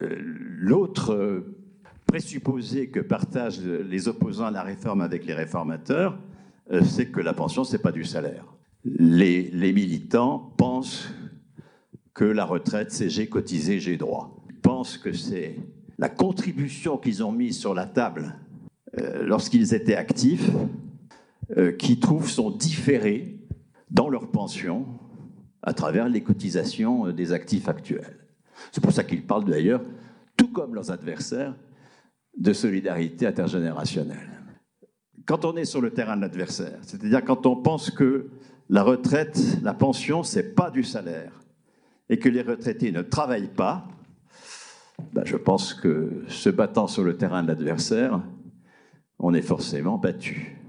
L'autre présupposé que partagent les opposants à la réforme avec les réformateurs, c'est que la pension, ce n'est pas du salaire. Les militants pensent que la retraite, c'est j'ai cotisé, j'ai droit. Ils pensent que c'est la contribution qu'ils ont mise sur la table lorsqu'ils étaient actifs qui trouvent sont différés dans leur pension à travers les cotisations des actifs actuels. C'est pour ça qu'ils parlent d'ailleurs, tout comme leurs adversaires, de solidarité intergénérationnelle. Quand on est sur le terrain de l'adversaire, c'est-à-dire quand on pense que la retraite, la pension, c'est pas du salaire, et que les retraités ne travaillent pas, je pense que se battant sur le terrain de l'adversaire, on est forcément battu.